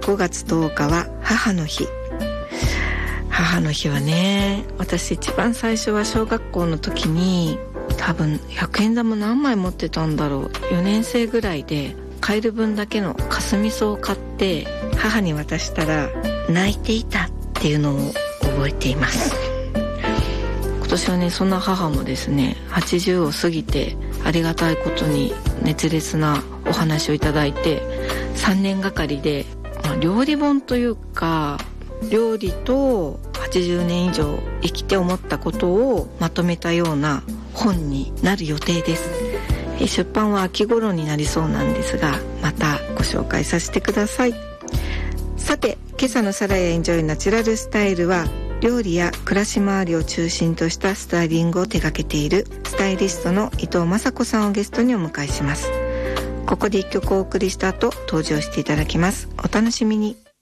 5月10日は母の日。母の日はね、私一番最初は小学校の時に多分100円玉何枚持ってたんだろう、4年生ぐらいで買える分だけのかすみ草を買って母に渡したら泣いていたっていうのを覚えています。今年はね、そんな母もですね、80を過ぎてありがたいことに熱烈なお話をいただいて、3年がかりで、料理本というか、料理と80年以上生きて思ったことをまとめたような本になる予定です。出版は秋頃になりそうなんですが、またご紹介させてください。さて、今朝のサラヤエンジョイナチュラルスタイルは、料理や暮らし周りを中心としたスタイリングを手掛けているスタイリストの伊藤雅子さんをゲストにお迎えします。ここで一曲お送りした後登場していただきます。お楽しみに。